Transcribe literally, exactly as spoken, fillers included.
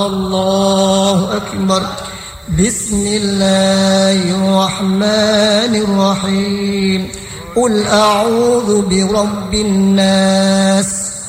الله أكبر. بسم الله الرحمن الرحيم. قل أعوذ برب الناس